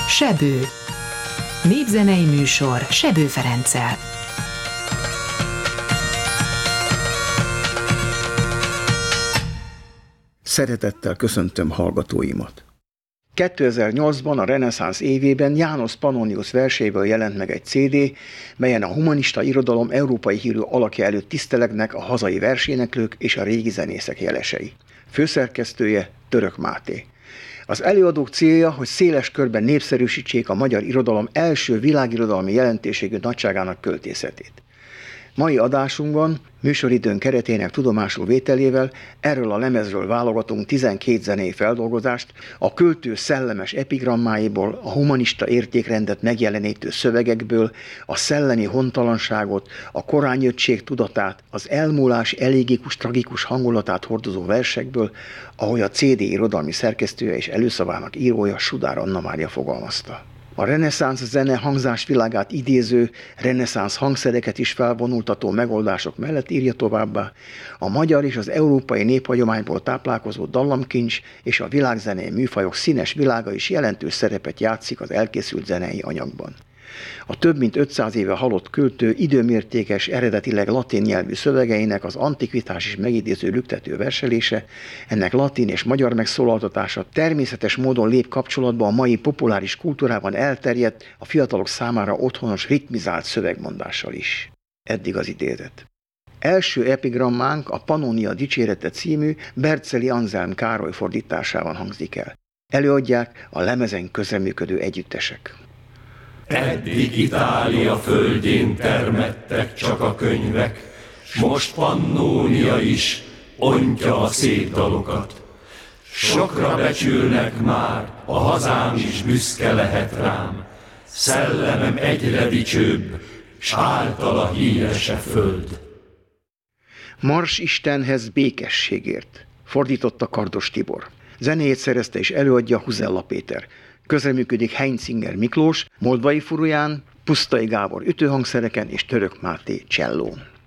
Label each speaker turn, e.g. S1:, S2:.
S1: Sebő. Népzenei műsor Sebő Ferenccel.
S2: Szeretettel köszöntöm hallgatóimat. 2008-ban a reneszánsz évében János Pannonius verséből jelent meg egy CD, melyen a humanista irodalom európai hírű alakja előtt tisztelegnek a hazai verséneklők és a régi zenészek jelesei. Főszerkesztője Török Máté. Az előadók célja, hogy széles körben népszerűsítsék a magyar irodalom első világirodalmi jelentőségű nagyságának költészetét. Mai adásunkban, műsoridőn keretének tudomásul vételével erről a lemezről válogatunk 12 zenei feldolgozást, a költő szellemes epigrammáiból, a humanista értékrendet megjelenítő szövegekből, a szellemi hontalanságot, a korányöttség tudatát, az elmúlás elégikus-tragikus hangulatát hordozó versekből, ahogy a CD irodalmi szerkesztője és előszavának írója Sudár Anna Mária fogalmazta. A reneszánsz zene hangzásvilágát idéző, reneszánsz hangszereket is felvonultató megoldások mellett írja továbbá, a magyar és az európai néphagyományból táplálkozó dallamkincs és a világzenei műfajok színes világa is jelentős szerepet játszik az elkészült zenei anyagban. A több mint 500 éve halott költő időmértékes, eredetileg latin nyelvű szövegeinek az antikvitás is megidéző lüktető verselése, ennek latin és magyar megszólaltatása természetes módon lép kapcsolatba a mai populáris kultúrában elterjedt, a fiatalok számára otthonos ritmizált szövegmondással is. Eddig az idézet. Első epigrammánk a Pannonia dicsérete című Berceli Anzelm Károly fordításában hangzik el. Előadják a lemezen közreműködő együttesek.
S3: Eddig Itália földjén termettek csak a könyvek, s most Pannónia is ontja a szép dalokat. Sokra becsülnek már, a hazám is büszke lehet rám, szellemem egyre dicsőbb, s általa hírese föld.
S2: Mars Istenhez békességért, fordította Kardos Tibor. Zenéjét szerezte és előadja Huzella Péter. Közreműködik Heinzinger Miklós, Moldvai Furuján, Pusztai Gábor ütőhangszereken és Török Máté csellón.